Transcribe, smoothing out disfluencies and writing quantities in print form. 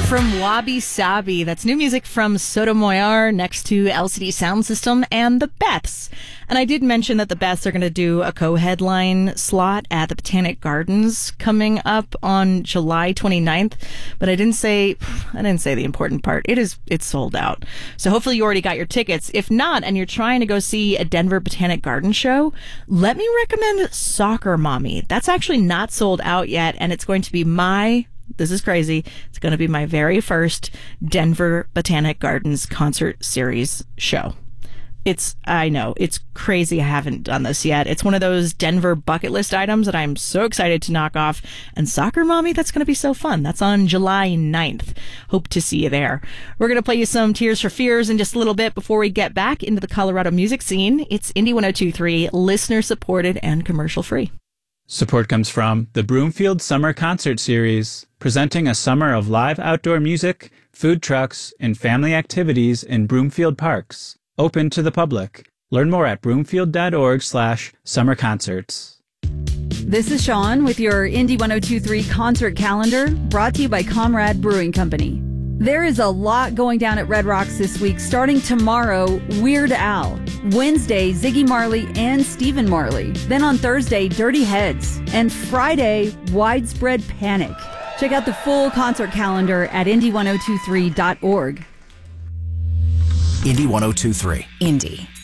From Wabi Sabi. That's new music from Sotomayor next to LCD Sound System and the Beths. And I did mention that the Beths are going to do a co-headline slot at the Botanic Gardens coming up on July 29th, but I didn't say the important part. It's sold out. So hopefully you already got your tickets. If not, and you're trying to go see a Denver Botanic Garden show, let me recommend Soccer Mommy. That's actually not sold out yet, and it's going to be this is crazy. It's going to be my very first Denver Botanic Gardens concert series show. I know, it's crazy I haven't done this yet. It's one of those Denver bucket list items that I'm so excited to knock off. And Soccer Mommy, that's going to be so fun. That's on July 9th. Hope to see you there. We're going to play you some Tears for Fears in just a little bit before we get back into the Colorado music scene. It's Indie 102.3, listener supported and commercial free. Support comes from the Broomfield Summer Concert Series, presenting a summer of live outdoor music, food trucks, and family activities in Broomfield parks. Open to the public. Learn more at broomfield.org/summerconcerts. This is Sean with your Indie 102.3 concert calendar, brought to you by Comrade Brewing Company. There is a lot going down at Red Rocks this week. Starting tomorrow, Weird Al. Wednesday, Ziggy Marley and Stephen Marley. Then on Thursday, Dirty Heads. And Friday, Widespread Panic. Check out the full concert calendar at indie1023.org. Indie 102.3. Indie